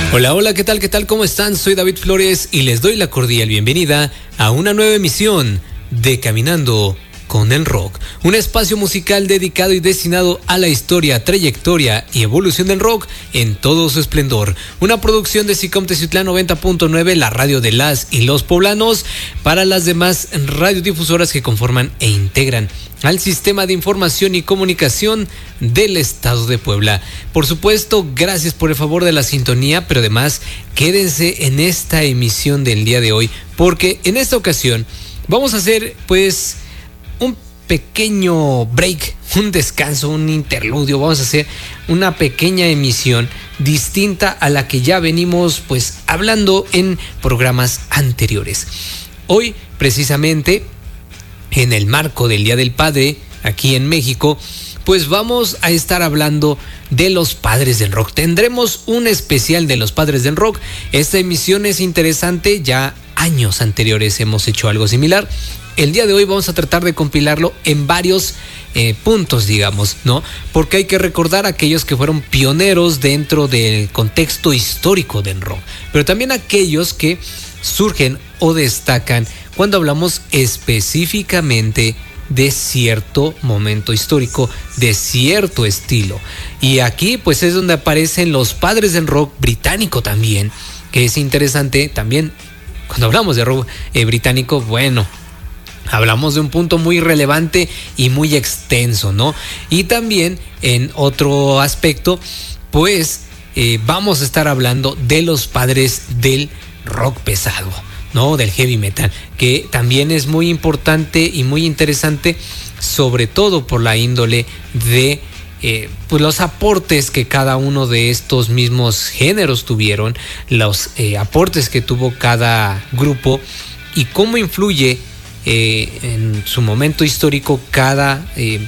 Hola, hola, ¿qué tal? ¿Qué tal? ¿Cómo están? Soy David Flores y les doy la cordial bienvenida a una nueva emisión de Caminando con el Rock, un espacio musical dedicado y destinado a la historia, trayectoria y evolución del rock en todo su esplendor. Una producción de SICOM Teciutlán 90.9, la radio de las y los poblanos, para las demás radiodifusoras que conforman e integran al sistema de información y comunicación del estado de Puebla. Por supuesto, gracias por el favor de la sintonía, pero además quédense en esta emisión del día de hoy, porque en esta ocasión vamos a hacer un pequeño break, un descanso, un interludio. Vamos a hacer una pequeña emisión distinta a la que ya venimos hablando en programas anteriores. Hoy, precisamente, en el marco del Día del Padre, aquí en México, vamos a estar hablando de los padres del rock. Tendremos un especial de los padres del rock. Esta emisión es interesante, ya años anteriores hemos hecho algo similar. El día de hoy vamos a tratar de compilarlo en varios puntos, digamos, ¿no? Porque hay que recordar a aquellos que fueron pioneros dentro del contexto histórico del rock, pero también aquellos que surgen o destacan cuando hablamos específicamente de cierto momento histórico, de cierto estilo. Y aquí es donde aparecen los padres del rock británico también, que es interesante también. Cuando hablamos de rock británico, hablamos de un punto muy relevante y muy extenso, ¿no? Y también en otro aspecto, vamos a estar hablando de los padres del rock pesado, ¿no? Del heavy metal, que también es muy importante y muy interesante, sobre todo por la índole de los aportes que cada uno de estos mismos géneros tuvieron, los aportes que tuvo cada grupo y cómo influye en su momento histórico cada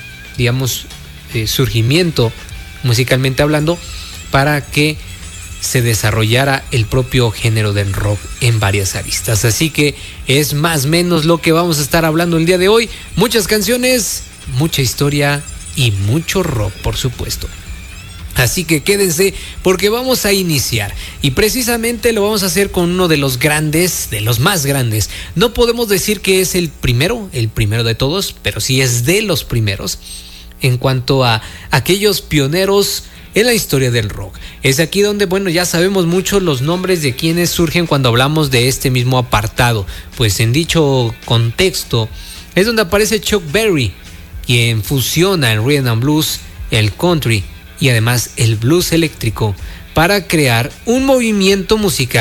surgimiento musicalmente hablando, para que se desarrollara el propio género del rock en varias aristas. Así que es más o menos lo que vamos a estar hablando el día de hoy. Muchas canciones, mucha historia y mucho rock, por supuesto. Así que quédense porque vamos a iniciar, y precisamente lo vamos a hacer con uno de los grandes, de los más grandes. No podemos decir que es el primero de todos, pero sí es de los primeros en cuanto a aquellos pioneros en la historia del rock. Es aquí donde, ya sabemos mucho los nombres de quienes surgen cuando hablamos de este mismo apartado. En dicho contexto es donde aparece Chuck Berry, quien fusiona el rhythm and blues, el country y además el blues eléctrico para crear un movimiento musical